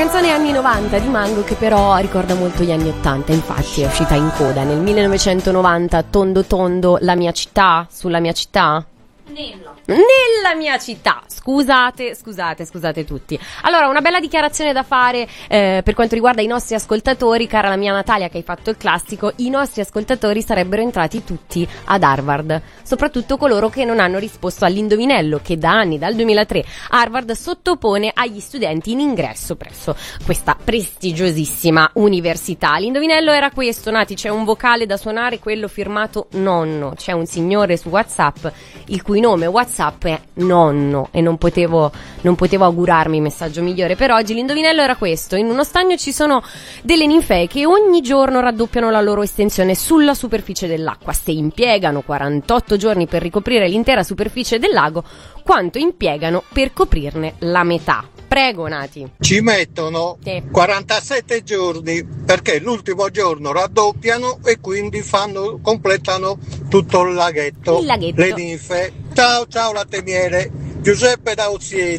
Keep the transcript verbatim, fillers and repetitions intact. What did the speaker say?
canzone anni novanta di Mango che però ricorda molto gli anni ottanta, infatti è uscita in coda nel millenovecentonovanta. Tondo tondo, la mia città, sulla mia città? Nella. Nella mia città. Scusate, scusate, scusate tutti. Allora, una bella dichiarazione da fare eh, per quanto riguarda i nostri ascoltatori. Cara la mia Natalia che hai fatto il classico, i nostri ascoltatori sarebbero entrati tutti ad Harvard, soprattutto coloro che non hanno risposto all'indovinello che da anni, dal duemilatré, Harvard sottopone agli studenti in ingresso presso questa prestigiosissima università. L'indovinello era questo, Nati: c'è un vocale da suonare, quello firmato nonno. C'è un signore su WhatsApp il cui nome WhatsApp è nonno e non potevo, non potevo augurarmi messaggio migliore per oggi. L'indovinello era questo: in uno stagno ci sono delle ninfee che ogni giorno raddoppiano la loro estensione sulla superficie dell'acqua. Se impiegano quarantotto giorni per ricoprire l'intera superficie del lago, quanto impiegano per coprirne la metà? Prego, Nati. Ci mettono sì. quarantasette giorni perché l'ultimo giorno raddoppiano e quindi fanno, completano tutto il laghetto. Il laghetto. Le ninfe. Ciao, ciao latte miele. Giuseppe da Ozieri.